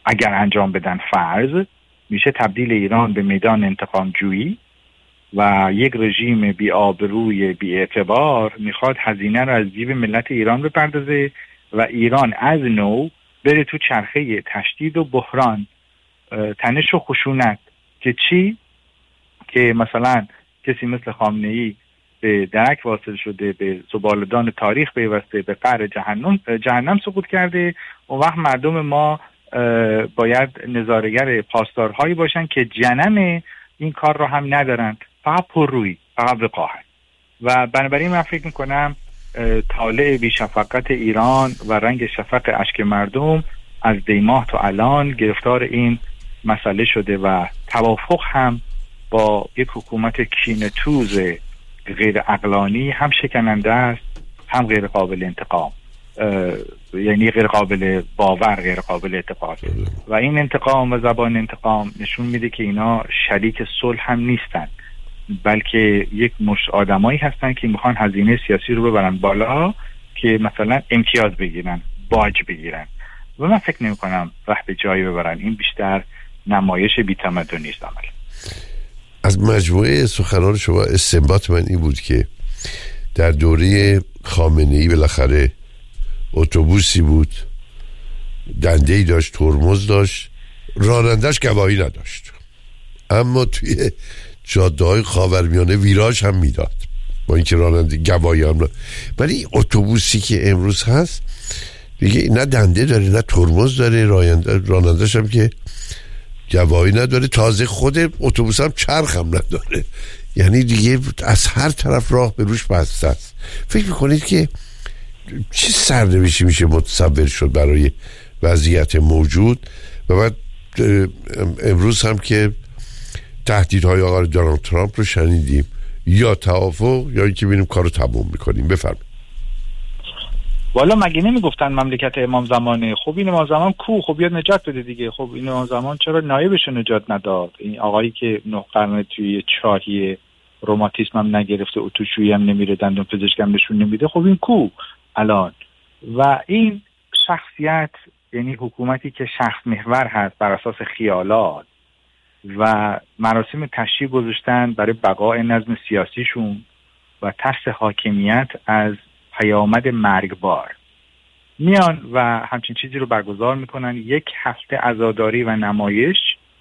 اگر انجام بدن فرض میشه تبدیل ایران به میدان انتقام جویی و یک رژیم بی آبروی بی اعتبار میخواد هزینه رو از جیب ملت ایران بپردازه و ایران از نو بره تو چرخه تشدید و بحران، تنش و خشونت. که چی؟ که مثلا کسی مثل خامنه‌ای به درک واصل شده، به زبالدان تاریخ پیوسته، به قعر جهنم سقوط کرده. اون وقت مردم ما باید نظاره‌گر پاسدارهایی باشن که جنم این کار رو هم ندارن، فقط پررویی، فقط وقاحت. و بنابراین من فکر میکنم طالع بی‌شفقت ایران و رنگ شفق اشک مردم از دیماه تا الان گرفتار این مسئله شده و توافق هم با یک حکومت کینه‌توز غیر عقلانی هم شکننده است، هم غیر قابل انتقام، یعنی غیر قابل باور، غیر قابل اعتقاد. و این انتقام و زبان انتقام نشون میده که اینا شریک صلح هم نیستن، بلکه یک مشت آدمایی هستن که میخوان هزینه سیاسی رو ببرن بالا که مثلا امتیاز بگیرن، باج بگیرن. و من فکر نمی کنم راه به جایی ببرن. این بیشتر نمایش بی‌تمدنی است. عمل از مجموعه سخنان شما استنباط من این بود که در دوره خامنه‌ای بالاخره اتوبوسی بود، دنده‌ای داشت، ترمز داشت، رانندش گواهی نداشت، اما توی جاده‌های خاورمیانه ویراژ هم میداد با اینکه راننده گواهی هم نداشت. ولی اتوبوسی که امروز هست دیگه نه دنده داره نه ترمز داره، رانندش هم که گواهی نداره، تازه خود اتوبوس هم چرخ هم نداره. یعنی دیگه از هر طرف راه به روش بسته است. فکر میکنید که چه سرنوشتی میشه متصور شد برای وضعیت موجود؟ و بعد امروز هم که تهدیدهای آقای دونالد ترامپ رو شنیدیم، یا توافق یا اینکه ببینیم کارو تموم میکنیم. بفرمایید. والا مگه نمیگفتن مملکت امام زمانه؟ خب این امام زمان کو؟ خب بیاد نجات بده دیگه. خب این امام زمان چرا نایبش نجات نداد؟ این آقایی که 9 قرن توی چاهی روماتیسم هم نگرفته، اتوشویی هم نمیره، دندون پزشک هم نشون نمیده، خب این کو الان؟ و این شخصیت، یعنی حکومتی که شخص محور هست بر اساس خیالات و مراسم تشییع گذاشتن برای بقای نظم سیاسیشون و ترس حاکمیت از پیامد مرگبار، میان و همچین چیزی رو برگزار میکنن، 1 هفته عزاداری و نمایش،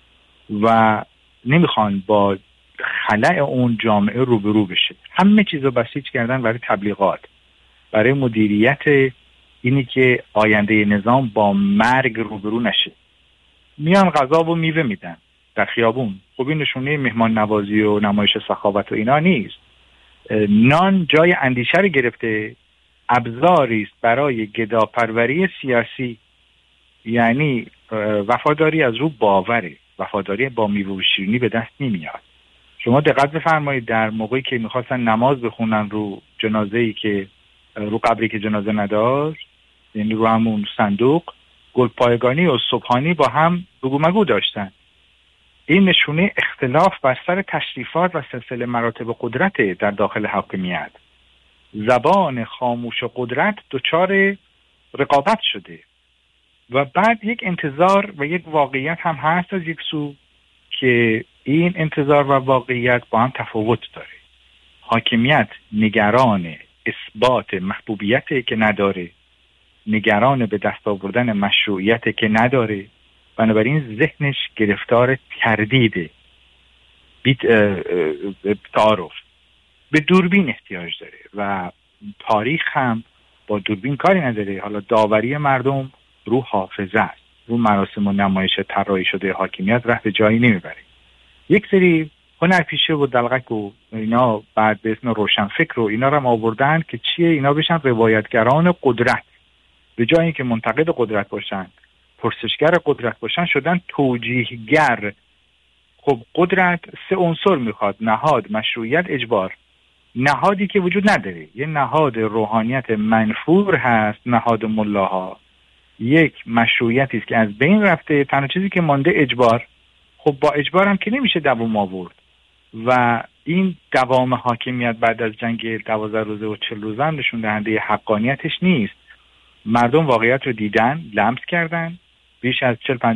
و نمیخوان با خلأ اون جامعه روبرو بشه. همه چیز رو بسیج کردن برای تبلیغات، برای مدیریت اینی که آینده نظام با مرگ روبرو نشه. میان غذا و میوه میدن در خیابون. خب این نشونه مهمان نوازی و نمایش سخاوت و اینا نیست. نان جای اندیشه رو گرفته، ابزاری است برای گداپروری سیاسی. یعنی وفاداری از رو باوره، وفاداری با میوه و شیرینی به دست نمیاد. شما دقت بفرمایید در موقعی که میخواستن نماز بخونن رو جنازه‌ای که رو قبری که جنازه نداشت، یعنی رو همون صندوق، گلپایگانی و سبحانی با هم بگو مگو داشتن. این نشونه اختلاف بر سر تشریفات و سلسله مراتب قدرت در داخل حاکمیت. زبان خاموش قدرت دچار رقابت شده و بعد یک انتظار و یک واقعیت هم هست از یک سو که این انتظار و واقعیت با هم تفاوت داره. حاکمیت نگران اثبات محبوبیت که نداره، نگران به دست آوردن مشروعیت که نداره، بنابراین ذهنش گرفتار تردیده، تعارف، به دوربین احتیاج داره و تاریخ هم با دوربین کاری نداره. حالا داوری مردم رو حافظه است، رو مراسم و نمایش طراحی شده حاکمیت راه به جایی نمیبره. یک سری هنرپیشه و دلغک و اینا بعد به اسم روشنفکر و اینا رو هم آوردن که چیه؟ اینا بشن روایتگران قدرت، به جای اینکه منتقد قدرت باشن، پرسشگر قدرت باشن، شدن توجیهگر. خب قدرت 3 عنصر میخواد: نهاد، مشروعیت، اجبار. نهادی که وجود نداره، یه نهاد روحانیت منفور هست، نهاد ملاها. یک مشروعیتی است که از بین رفته، تنها چیزی که مانده اجبار. خب با اجبار هم که نمیشه دوام آورد و این دوام حاکمیت بعد از جنگ 12 روزه و 40 روزه هم نشون دهنده حقانیتش نیست. مردم واقعیت رو دیدن، لمس کردن، بیش از 40-50